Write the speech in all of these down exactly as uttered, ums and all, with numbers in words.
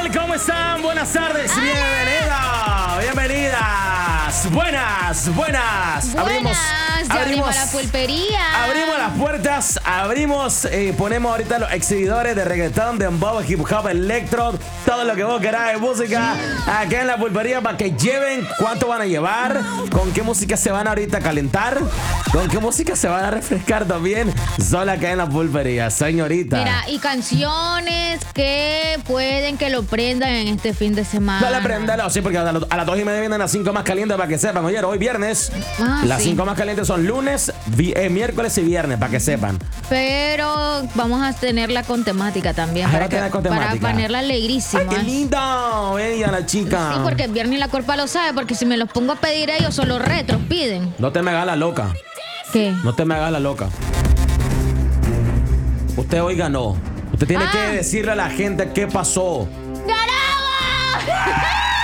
¿Cómo están? Buenas tardes, bienvenida, bienvenidas, buenas, buenas. Buenas, abrimos, ya abrimos, abrimos la pulpería. Abrimos las puertas, abrimos y eh, ponemos ahorita los exhibidores de reggaetón, de dembow, hip hop, electro, todo lo que vos querás de música acá en la pulpería para que lleven cuánto van a llevar, con qué música se van ahorita a calentar, con qué música se van a refrescar también, solo acá en la pulpería, señorita. Mira, y canciones que pueden que lo prendan en este fin de semana. Dale, prendelo, sí, porque a, lo, a las dos y media vienen las cinco más calientes para que sepan. Oye, hoy viernes, Ah, las sí. cinco más calientes son lunes, vi, eh, miércoles y viernes, para que sepan. Pero vamos a tenerla con temática también. Ah, Para, va a tener que- con para temática. ponerla alegrísima. ¡Ay, qué lindo! Ella, la chica. Sí, porque el viernes la cuerpa lo sabe, porque si me los pongo a pedir ellos, solo retros piden. No te me hagas la loca. ¿Qué? No te me hagas la loca. Usted hoy ganó. Usted tiene Ah. que decirle a la gente qué pasó. ¡Ganamos!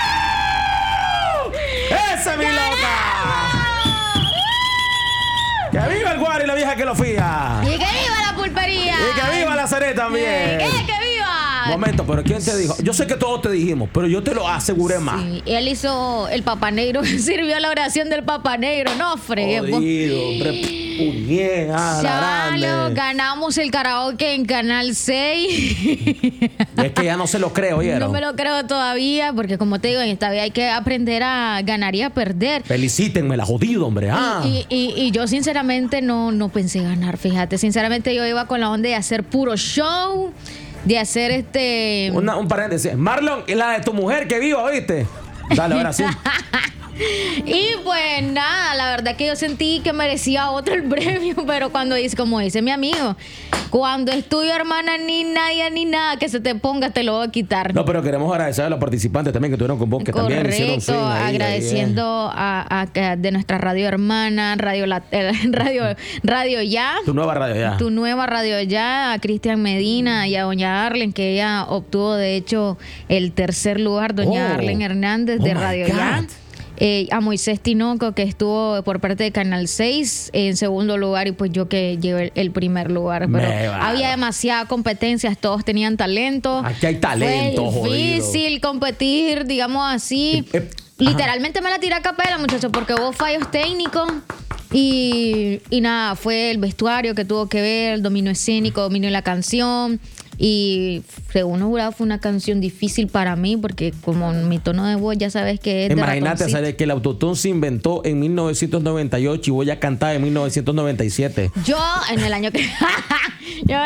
¡Esa es mi loca! ¡Que viva el guaro y la vieja que lo fía! ¡Y que viva la pulpería! ¡Y que viva la Zaret también! ¡Eh, que viva! Momento, pero ¿quién te dijo? Yo sé que todos te dijimos, pero yo te lo aseguré más. Sí, él hizo el Papa Negro, sirvió la oración del Papa Negro, no freguemos. Jodido, hombre, puñeta, la Chalo, grande. ganamos el karaoke en Canal seis. Es que ya no se lo creo, ¿oyeron? No me lo creo todavía, porque como te digo, en esta vida hay que aprender a ganar y a perder. Felicítenme, la jodido, hombre. Ah. Y, y- y yo sinceramente no, no pensé ganar, fíjate. Sinceramente yo iba con la onda de hacer puro show, de hacer este... Una- un paréntesis. Marlon, y la de tu mujer que viva, ¿oíste? Dale, ahora sí. Y pues nada, la verdad que yo sentí que merecía otro el premio, pero cuando dice, como dice mi amigo, cuando es tuyo, hermana, ni nadie ni nada que se te ponga te lo voy a quitar. No, pero queremos agradecer a los participantes también que estuvieron con vos, que también hicieron Correcto, swing ahí, ahí, agradeciendo a, a- que de nuestra radio hermana, Radio La- eh, Radio, radio Ya. ahí. Tu nueva radio ya. Tu nueva radio ya, a Cristian Medina y a doña Arlen, que ella obtuvo de hecho el tercer lugar, doña Oh. Arlen Hernández Oh de my Radio God. Ya. Eh, a Moisés Tinoco, que estuvo por parte de Canal seis en segundo lugar, y pues yo que llevé el, el primer lugar. Pero Me va. había demasiada competencia, todos tenían talento. Aquí hay talento, Fue difícil competir, digamos así. Eh, eh, Literalmente me la tiré a capela, muchachos, porque hubo fallos técnicos. Y, y nada, fue el vestuario que tuvo que ver, el dominio escénico, dominio de la canción. Y según los jurados fue una canción difícil para mí, porque como mi tono de voz ya sabes que es de Imagínate, ratoncito. ¿sabes? Que el autotune se inventó en mil novecientos noventa y ocho y voy a cantar en mil novecientos noventa y siete. Yo en el año que... Yo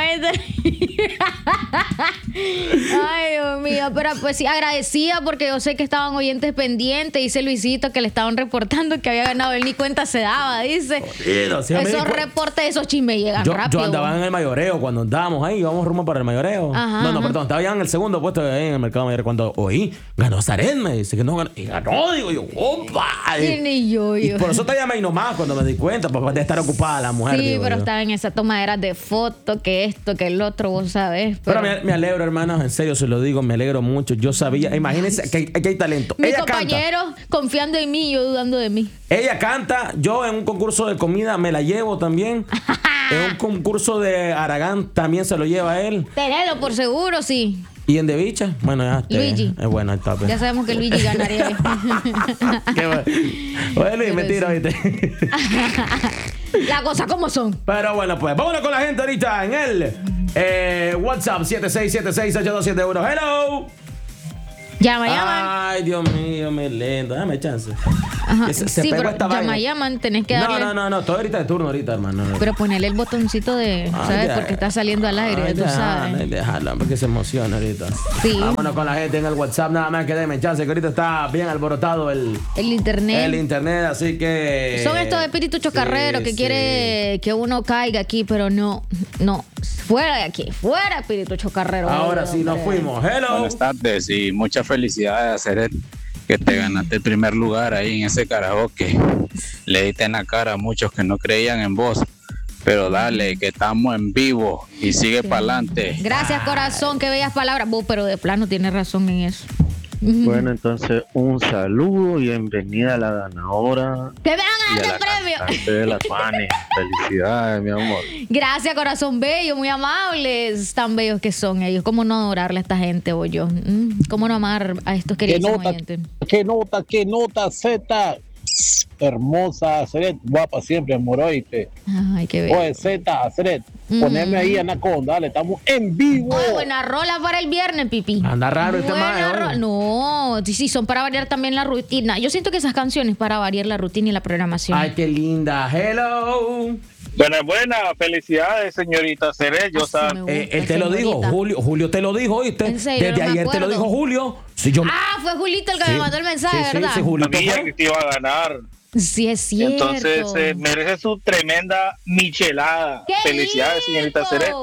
Ay, Dios mío, pero pues sí, agradecida porque yo sé que estaban oyentes pendientes. Dice Luisito que le estaban reportando que había ganado, él ni cuenta se daba, dice. Jodido, sí, a mí Esos cu- reportes, esos chismes llegan Yo, rápido. yo andaba en el mayoreo cuando andábamos ahí, íbamos rumbo para el mayoreo. Ajá, no, no, ajá. perdón, estaba ya en el segundo puesto ahí en el mercado mayoreo cuando oí, ganó Zaret, me dice que no ganó. Y ganó, digo yo, opa. Sí, ni yo, Y yo. por eso te llamé y nomás cuando me di cuenta, para de estar ocupada la mujer. Sí, digo pero yo. estaba en esa tomadera de foto, que esto, que el otro, vos sabés. Pero Pero, me, me alegro, hermanos, en serio se lo digo, me alegro mucho. Yo sabía, imagínense que hay, que hay talento. mis Ella canta, compañeros confiando en mí y yo dudando de mí. ella canta, yo en un concurso de comida me la llevo también. En un concurso de Aragán también se lo lleva a él. Tenelo por seguro, sí. Y en De Bicha, bueno, ya. te- Luigi. Es bueno, está bien. Ya sabemos que Luigi ganaría. Qué bueno. Oye, Luis, Pero mentira, sí. ¿viste? Las cosas como son. Pero bueno, pues vámonos con la gente ahorita en el eh, WhatsApp siete seis siete seis ocho dos siete uno. Hello. Llama, llama. Ay, Dios mío, mi lindo. Dame chance. Ajá. Que se- se sí, pegó pero esta llama, vaina. llaman, tenés que No, darle. no, no, no. Estoy ahorita de turno ahorita, hermano. Pero ponerle el botoncito de, Ay, ¿sabes? ya. Porque está saliendo al aire, Ay, tú déjala, sabes. déjala, porque se emociona ahorita. Sí. Vámonos con la gente en el WhatsApp. Nada más que denme chance, que ahorita está bien alborotado el, El internet. el internet, así que... Son estos espíritus chocarreros Sí, que sí. quiere que uno caiga aquí, pero no, no. Fuera de aquí, fuera espíritu chocarrero. Ahora sí, nos hombre. fuimos. Hello. Buenas tardes y muchas felicidades a Zaret, que te ganaste el primer lugar ahí en ese karaoke. Le diste en la cara a muchos que no creían en vos, pero dale, que estamos en vivo y sigue para adelante. Gracias, corazón, qué bellas palabras. Vos, pero de plano tienes razón en eso. Bueno, entonces un saludo y bienvenida a la ganadora ¡Que me van y a a dar la el premio! cantante de la Tuani. Felicidades, mi amor. Gracias, corazón bello, muy amables. Tan bellos que son ellos. ¿Cómo no adorarle a esta gente, voy yo? Mm, ¿Cómo no amar a estos ¿Qué queridos nota, oyentes? qué nota, qué nota, Z? Hermosa, Seret, guapa siempre, moroite. Ay, qué bello. Oye, Z, Seret, Mm. poneme ahí Anaconda, dale, estamos en vivo. Ay, buena rola para el viernes, Pipi. Anda raro este Buena mae, ro- oye. No, sí, sí, son para variar también la rutina. Yo siento que esas canciones para variar la rutina y la programación. Ay, qué linda. Hello. Buenas, buenas, felicidades, señorita Ceres. Yo Así sab- me gusta, Eh, él te lo dijo, señorita. Julio. Julio te lo dijo, ¿oíste? ¿En serio? Desde No me ayer te lo acuerdo. dijo Julio. Sí, yo... Ah, fue Julito el que Sí. me mandó el mensaje, Sí, sí, ¿verdad? sí, Julio. sabía que te iba a ganar. Sí, es cierto. Entonces, eh, merece su tremenda michelada. ¡Qué Felicidades, señorita rico! Ceres.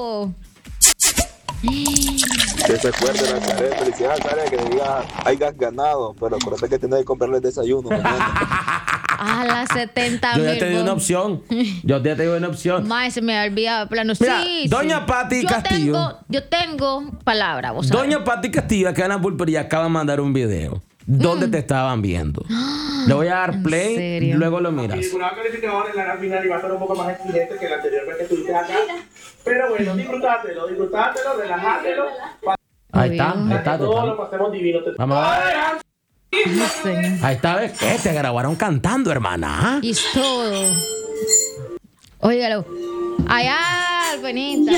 Que se acuerde la Zaret, felicidades Zaret, que le diga hayas ganado, pero acuérdate que tienes que comprarle el desayuno mañana. A las setenta Yo mil. ya te di una opción. Yo ya te di una opción. Mae, se me ha olvidado de plano. Mira, sí, sí. doña Pati yo Castillo. Tengo, yo tengo palabra, vos sabés. Doña Pati Castillo, acá en la pulpería, acaba de mandar un video. ¿Dónde te estaban viendo? Le voy a dar ¿En play, serio? luego lo miras. Una calificadora en la gran final y va a ser un poco más exigente que la anterior vez que estuviste acá. Pero bueno, disfrutátelo, disfrutátelo, relajátelo. Ahí está, Obvio. ahí está. te Todos lo está. pasemos divino. Te- Vamos a ver. No sé. Ahí está, ¿ves? ¿Qué? Te grabaron cantando, hermana. Y es todo. Óigalo. Allá, penita.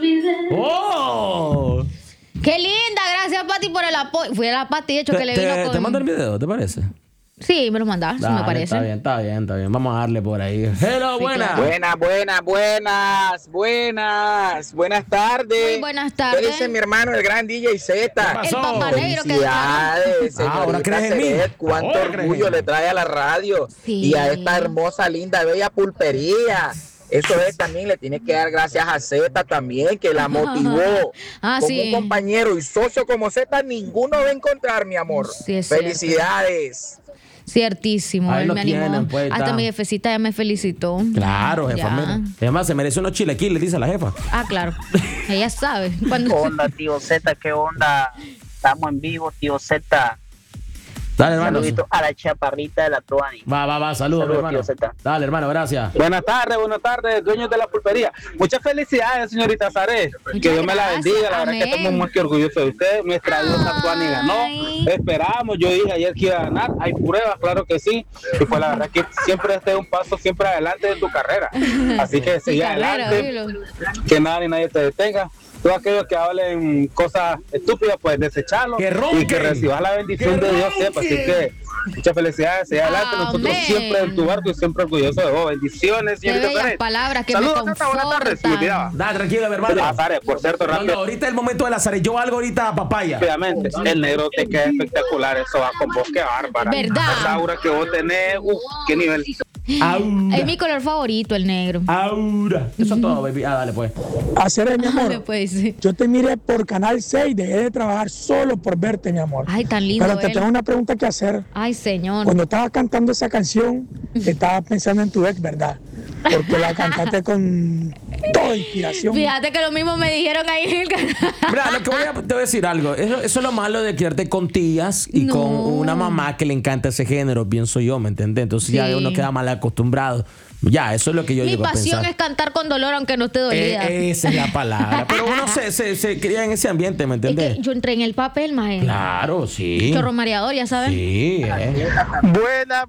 ¡Oh! Qué linda, gracias Pati por el apoyo. Fui a la Pati, de hecho, Te, que le vino te, con... te mando el video, ¿te parece? Sí, me lo mandaste, me Dale, parece. Está bien, está bien, está bien. Vamos a darle por ahí. Hello, Sí, buena. claro. Buenas, buenas, buenas, buenas, buenas tardes. Muy buenas tardes. ¿Qué dice mi hermano, el gran D J Z? ¿Qué pasó? El papá negro que Felicidades, Ah, ahora señorita crees en mí. Cered, cuánto Ahora crees orgullo en mí. le trae a la radio Sí. y a esta hermosa, linda, bella pulpería. Eso es, también le tiene que dar gracias a Z también, que la motivó. Ah, Como sí. un compañero y socio como Z, ninguno va a encontrar, mi amor. Sí, es cierto. Felicidades. Ciertísimo, Ahí él lo me animó. tienen, pues, Hasta está. mi jefecita ya me felicitó. Claro, jefa. Ya. Mira. Además, se merece unos chilequiles, dice la jefa. Ah, claro. Ella sabe. Cuando... ¿Qué onda, tío Z? ¿Qué onda? Estamos en vivo, tío Z. Dale, hermano. Saludito a la chaparrita de la Tuani. Va, va, va. Saludos, Saludos, hermano. tío Z. Dale, hermano, gracias. Buenas tardes, buenas tardes, dueños de la pulpería. Muchas felicidades, señorita Zaret. Que Muchas Dios me la gracias, bendiga. La verdad es que amén. estamos más que orgullosos de usted. Nuestra diosa Tuani ganó. Ay. Esperamos. Yo dije ayer que iba a ganar. Hay pruebas, claro que sí. Y pues la verdad que siempre esté un paso siempre adelante de tu carrera. Así que Sí, sigue carrera, adelante. oílo. Que nada ni nadie te detenga. Todos aquellos que hablen cosas estúpidas, pues desecharlo. Que ronquen. Y que recibas la bendición Que de Dios sepa. Así ronquen. que muchas felicidades. Sigue adelante. Nosotros Amén. siempre en tu barco y siempre orgullosos de vos. Bendiciones, Qué señorita bellas Zaret. palabras que Saludos, me Tata, buenas tardes. Se me olvidaba. confortan. Dale, tranquilo, mi hermano. Ah, Zaret, por cierto, No, no, rápido. ahorita es el momento de la Zaret. Yo algo ahorita a papaya. Rápidamente, el negro te queda espectacular. Eso va con vos, qué bárbara. ¿Verdad? Esa aura que vos tenés, uff, qué nivel. Aura. Es mi color favorito, el negro. Aura. Eso es todo, baby. Ah, dale, pues. Hacer mi Me amor. puede decir. Yo te miré por Canal seis, dejé de trabajar solo por verte, mi amor. Ay, tan lindo Pero te él. tengo una pregunta que hacer. Ay, señor. Cuando estaba cantando esa canción, estaba pensando en tu ex, ¿verdad? Porque la cantaste con toda inspiración. Fíjate que lo mismo me dijeron ahí en el canal. Mira, lo que voy a, te voy a decir algo. Eso, eso es lo malo de criarte con tías y No. con una mamá que le encanta ese género, pienso yo, ¿me entiendes? Entonces ya Sí. uno queda mal acostumbrado. Ya, eso es lo que yo Mi llego a pasión pensar. es cantar con dolor aunque no esté dolida. Eh, esa es la palabra. Pero uno se, se, se cría en ese ambiente, ¿me es entiendes? que yo entré en el papel, maje. Claro, sí. Chorro mareador, ya sabes. Sí, eh. Buena,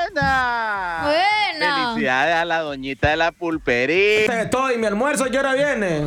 buena. Buena. Felicidades a la doñita de la pulpería. Este estoy, mi almuerzo ya ahora viene.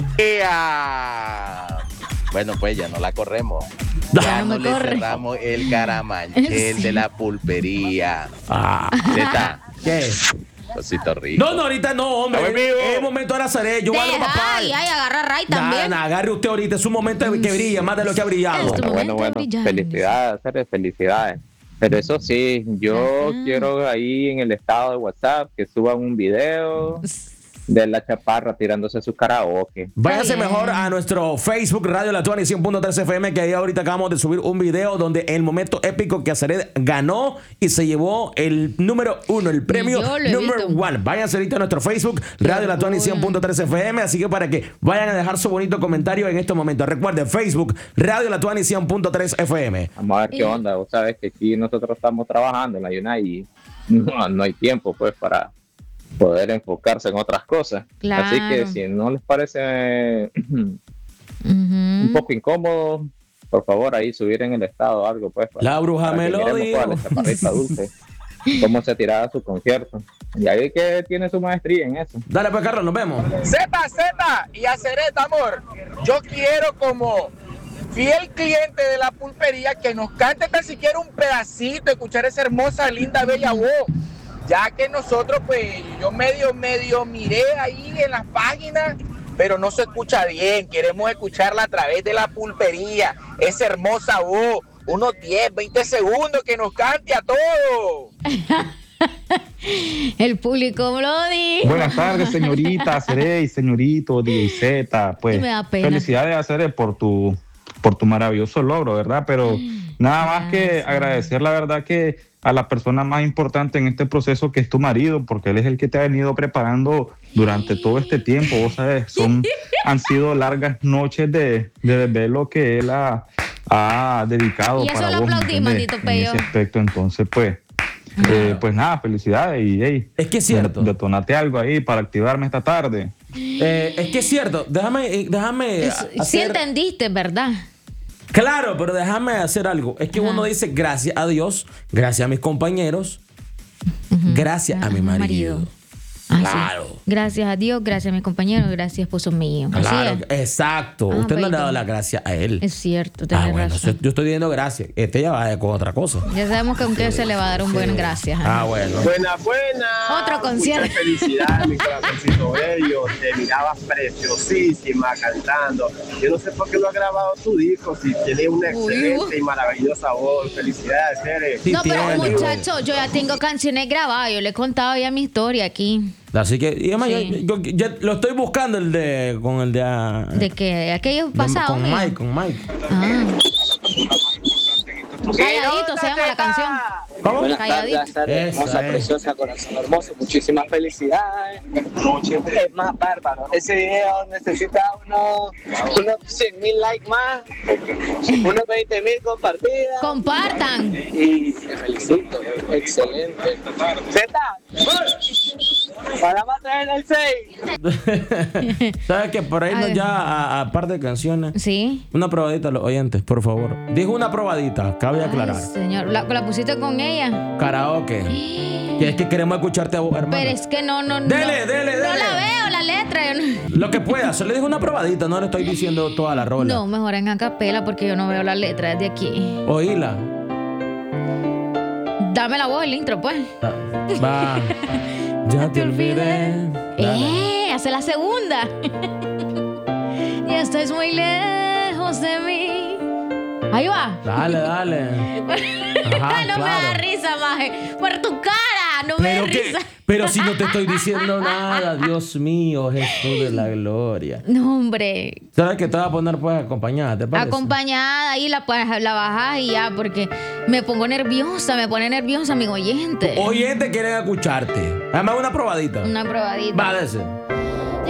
Bueno, pues ya no la corremos. Ya Ya no no me le corre. cerramos el caramanchel Sí. de la pulpería. Ah, Zeta, ¿qué? cosito rico. No, no, ahorita no, hombre. Estamos en vivo. Es el momento de la Zaret. Yo valgo Deja, papá. ay, ay, agarra Ray también. Nah, nah, agarre usted ahorita. Es un momento que brilla más de lo que ha brillado. Es tu Bueno, momento bueno, de bueno. brillar. Felicidades, Ceres, felicidades. Pero eso sí, yo Ajá. quiero ahí en el estado de WhatsApp que suban un video de la chaparra tirándose su karaoke. Váyase mejor a nuestro Facebook Radio La Tuani cien punto tres F M, que ahí ahorita acabamos de subir un video donde el momento épico que Azaret ganó y se llevó el número uno, el premio número one. Váyanse ahorita a nuestro Facebook Radio La Tuani cien punto tres F M, así que para que vayan a dejar su bonito comentario en este momento. Recuerden, Facebook Radio La Tuani cien punto tres F M. Vamos a ver qué onda. Vos sabes que aquí nosotros estamos trabajando en la Yuna y no, no hay tiempo pues para poder enfocarse en otras cosas. Claro. Así que si no les parece uh-huh. un poco incómodo, por favor ahí subir en el estado algo pues para, la bruja para me lo dijo, la chaparrita dulce cómo se tiraba su concierto, y ahí que tiene su maestría en eso. Dale pues, Carlos, nos vemos. Zeta, Zeta y Azaret, amor, yo quiero como fiel cliente de la pulpería que nos cante tan siquiera un pedacito, escuchar esa hermosa, linda, bella voz. Ya que nosotros, pues, yo medio, medio miré ahí en las páginas, pero no se escucha bien. Queremos escucharla a través de la pulpería. Esa hermosa voz, unos diez, veinte segundos que nos cante a todos. El público lo dijo. Buenas tardes, señorita Azaret, señorito D J Z. Pues, me da pena. felicidades, Azaret, por tu, por tu maravilloso logro, ¿verdad? Pero nada más que agradecer, la verdad, que a la persona más importante en este proceso, que es tu marido, porque él es el que te ha venido preparando durante todo este tiempo. Vos sabes, son, han sido largas noches de, de desvelo que él ha, ha dedicado y eso para lo vos, aplaudí, ¿me maldito entiendes? En pello. ese aspecto, entonces, pues, eh, pues nada, felicidades y hey, es que es cierto. Detonate algo ahí para activarme esta tarde. Eh, es que es cierto. Déjame, déjame Es- hacer... Sí entendiste, ¿verdad? Claro, pero déjame hacer algo. Es que Ajá. uno dice gracias a Dios, gracias a mis compañeros, gracias a mi marido. Ah, sí. Claro. Gracias a Dios, gracias a mis compañeros, gracias esposo mío. Así Claro, es. exacto. Ah, Usted no le ha Peito. dado la gracia a él. Es cierto, Ah, tenés bueno, razón. yo estoy diciendo gracias. Este ya va con otra cosa. Ya sabemos que aunque se le va a dar un buen gracias. Ah, bueno. Buena, buena. Otro concierto. Muchas felicidades, mi corazoncito bello. Te mirabas preciosísima cantando. Yo no sé por qué no has grabado tu disco, si tienes una Uy, excelente y maravillosa voz. Felicidades, Cere. No, pero muchacho, yo ya tengo canciones grabadas. Yo le he contado ya mi historia aquí. Así que, y además, Sí. yo, yo- ya lo estoy buscando el de con el de, ah, De que aquellos de- pasados. con mío. Mike, con Mike. Ah. Calladito se llama la canción. ¿Cómo? Buenas Calladito. tardes, tardes, Esa hermosa, es. preciosa, corazón hermoso, muchísimas felicidades. Es más bárbaro. Ese video necesita unos, unos cien mil likes más, unos veinte mil compartidas. Compartan. Y te felicito, excelente. Zeta, para más traer el seis. ¿Sabes qué? Por ahí A no ver. ya a, a par de canciones. Sí. Una probadita a los oyentes, por favor. Dijo una probadita, cabe aclarar. Ay, señor, la, la pusiste con ella. Karaoke. Que es que queremos escucharte a vos, hermano. Pero es que no, no, no. Dele, dele, No dele. la veo, la letra. yo no- Lo que pueda, solo le dijo una probadita, no le estoy diciendo toda la rola. No, mejor en acapela porque yo no veo la letra desde aquí. Oíla. Dame la voz, el intro, pues. Va. Ya te olvidé. ¡Eh! Hace la segunda. Ya estás muy lejos de mí. Ahí va. Dale, dale. Ajá, no me da claro. risa, maje. Por tu cara, no me Pero, da que, risa. pero si no te estoy diciendo nada, Dios mío, Jesús de la gloria. No, hombre. ¿Sabes que te voy a poner pues acompañada? ¿Te parece? Acompañada ahí la, la bajás y ya, porque me pongo nerviosa, me pone nerviosa mi oyente. Oyentes quieren escucharte. Además, una probadita. Una probadita. Va a decir.